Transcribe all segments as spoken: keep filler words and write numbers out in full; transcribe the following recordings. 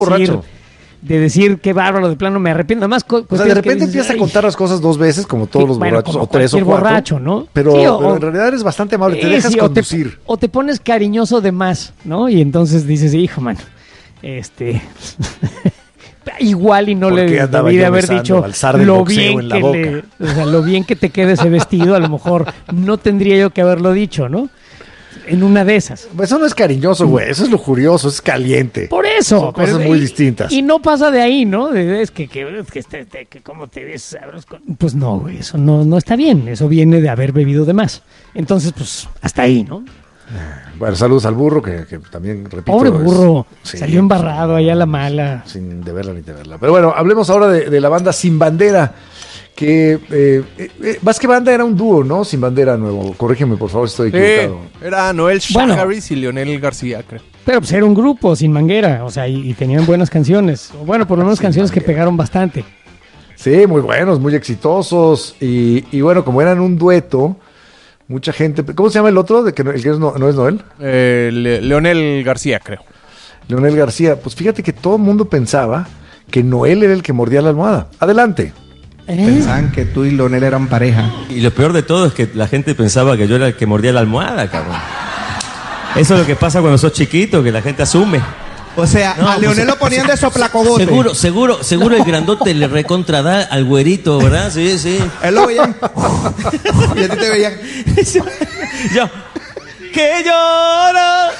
borracho. De decir qué bárbaro, de plano me arrepiento. Nada más co- O sea, de repente dices, empiezas ay, a contar las cosas dos veces, como todos sí, los bueno, borrachos, como o tres o cualquier cuatro. borracho, ¿no? Pero, Sí, o- pero en realidad eres bastante amable, te Eh, dejas sí, o te, conducir. o te pones cariñoso de más, ¿no? Y entonces dices, hijo, mano, este... igual y no ¿Por le qué andaba debí de yo haber besando dicho al zar del lo boxeo bien en la que boca? le, o sea, lo bien que te quede ese vestido, a lo mejor no tendría yo que haberlo dicho, ¿no? En una de esas. Eso no es cariñoso, güey, eso es lujurioso, es caliente. Por eso. Son cosas pero- muy y- distintas. Y no pasa de ahí, ¿no? De- es que, que, es que, este- este- que cómo te ves sabroso con- Pues no, güey, eso no, no está bien. Eso viene de haber bebido de más. Entonces, pues, hasta ahí, ¿no? Bueno, saludos al burro, que, que también, repito... Pobre es- burro. sí, Salió embarrado allá a la mala. sin de verla ni de verla. Pero bueno, hablemos ahora de, de la banda Sin Bandera, que eh, eh, más que banda era un dúo, ¿no? Sin Bandera nuevo. Corrígeme, por favor, si estoy equivocado. Eh, era Noel Bueno. Shaharis y Leonel García, creo. Pero pues era un grupo sin manguera, o sea, y, y tenían buenas canciones. O bueno, por lo menos Sin canciones que manguera. pegaron bastante. Sí, muy buenos, muy exitosos. Y, y bueno, como eran un dueto, mucha gente... ¿Cómo se llama el otro? De que no, el que es no, no es Noel. Eh, Le- Leonel García, creo. Leonel García. Pues fíjate que todo el mundo pensaba que Noel era el que mordía la almohada. Adelante. ¿Eh? Pensaban que tú y Leonel eran pareja. Y lo peor de todo es que la gente pensaba que yo era el que mordía la almohada, cabrón. Eso es lo que pasa cuando sos chiquito, que la gente asume. O sea, No, a Leonel pues, lo ponían de soplacogote. Seguro, seguro, seguro el grandote le recontra da al güerito, ¿verdad? Sí, sí. Él lo veían. Y a ti te veían. Yo, que llora.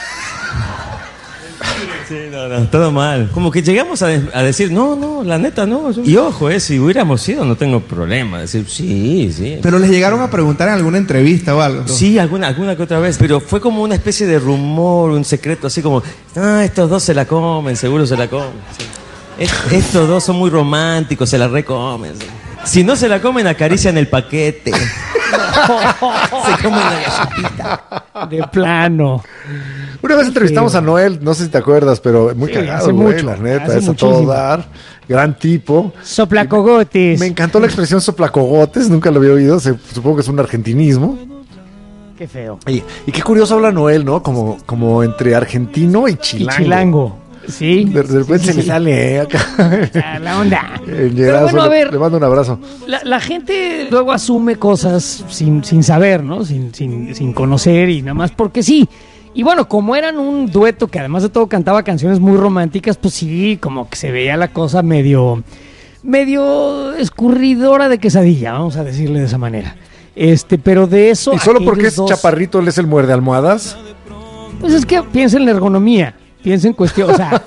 Sí, no, no, todo mal. Como que llegamos a, de- a decir, no, no, la neta, no. Y ojo, eh, si hubiéramos sido, no tengo problema. Decir, sí, sí. Pero les llegaron a preguntar en alguna entrevista o algo. Sí, alguna, alguna que otra vez, pero fue como una especie de rumor, un secreto, así como, ah, estos dos se la comen, seguro se la comen. Sí. Es- estos dos son muy románticos, se la recomen. Sí. Si no se la comen, acarician el paquete. Se comen la galletita. De plano. Una vez entrevistamos a Noel, no sé si te acuerdas, pero muy Sí, cagado, hace güey, mucho, la neta, hace es a muchísimo. todo dar. Gran tipo. Soplacogotes. Me encantó la expresión soplacogotes, nunca lo había oído, se- supongo que es un argentinismo. Qué feo. Y, y qué curioso habla Noel, ¿no? Como, como entre argentino y Y chilango. chilango. Sí. De, de repente Sí, se sí, le sí. sale, ¿eh? Acá. Ah, la onda. El Pero llegazo, bueno, a le- ver, le mando un abrazo. la, la gente luego asume cosas sin, sin saber, ¿no? Sin, sin, sin conocer y nada más porque sí. Y bueno, como eran un dueto que además de todo cantaba canciones muy románticas, pues sí, como que se veía la cosa medio, medio escurridora de quesadilla, vamos a decirle de esa manera. Este, pero de eso... Y solo aquellos porque es dos- chaparrito, él es el muerde almohadas. Pues es que piensa en la ergonomía, piensa en cuestión, o sea...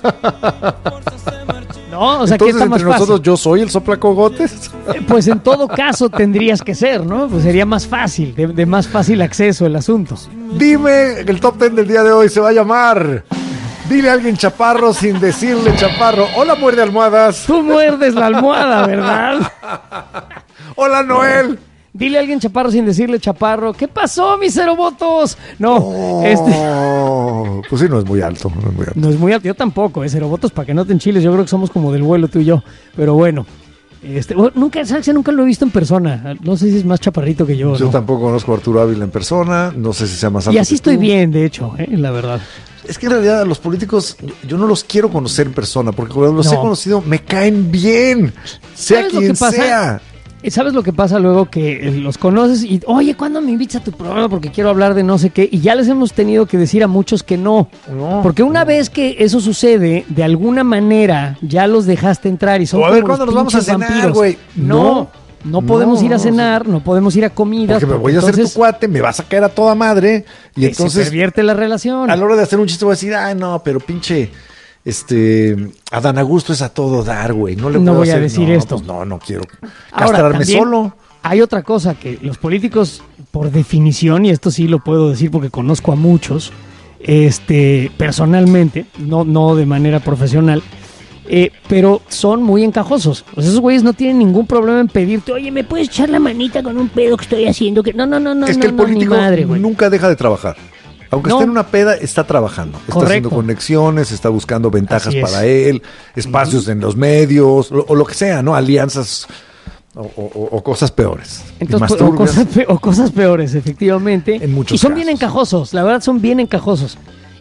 No, o sea, que Entonces, está más entre nosotros, fácil. yo soy el soplacogotes. Eh, Pues en todo caso tendrías que ser, ¿no? Pues sería más fácil, de, de más fácil acceso el asunto. Dime, el top ten del día de hoy se va a llamar Dile a alguien chaparro sin decirle chaparro. Hola, muerde almohadas. Tú muerdes la almohada, ¿verdad? Hola, Noel. Dile a alguien chaparro sin decirle chaparro. ¿Qué pasó, mis cerobotos? No, Oh, este... Pues sí, no es muy alto. No es muy alto. No es muy alto, yo tampoco, ¿eh? Cerobotos, para que no te enchiles, yo creo que somos como del vuelo tú y yo. Pero bueno, este, bueno, nunca, ¿sabes? Nunca lo he visto en persona. No sé si es más chaparrito que yo. Yo ¿no? tampoco conozco a Arturo Ávila en persona. No sé si sea más alto. Y así que estoy tú. bien, de hecho, ¿eh? La verdad. Es que en realidad a los políticos yo no los quiero conocer en persona, porque cuando los No. he conocido me caen bien, sea ¿Sabes lo quien que pasa? sea. ¿Sabes lo que pasa luego? Que eh, los conoces y, oye, ¿cuándo me invitas a tu programa? Porque quiero hablar de no sé qué. Y ya les hemos tenido que decir a muchos que no. No. Porque una vez que eso sucede, de alguna manera ya los dejaste entrar y son O a ver, como los ¿cuándo nos vamos a pinches cenar, vampiros. güey? No, No. no podemos No, ir a no, cenar, no podemos ir a comidas. Porque me voy a hacer entonces tu cuate, me vas a caer a toda madre. Y se entonces, pervierte la relación. a la hora de hacer un chiste voy a decir, ay, no, pero pinche, este, Adán Augusto es a todo dar, güey. No le No puedo voy a hacer- decir no, esto. pues no, no quiero Ahora, castrarme también solo. Hay otra cosa que los políticos, por definición, y esto sí lo puedo decir porque conozco a muchos, este, personalmente, no, no de manera profesional, eh, pero son muy encajosos. O sea, esos güeyes no tienen ningún problema en pedirte, oye, ¿me puedes echar la manita con un pedo que estoy haciendo? Que no, no, no, no, Es no, que el no, ni político madre, güey. nunca deja de trabajar. Aunque No. esté en una peda, está trabajando. Está Correcto. haciendo conexiones, está buscando ventajas Así es. para él, espacios en los medios, o, o lo que sea, ¿no? Alianzas o, o- o cosas peores. Y Entonces, más pues, o, turbias. cosas pe- o cosas peores, efectivamente. En muchos y son casos. bien encajosos, la verdad son bien encajosos.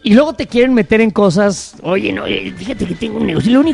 Y luego te quieren meter en cosas, oye, no, eh, fíjate que tengo un negocio. Lo único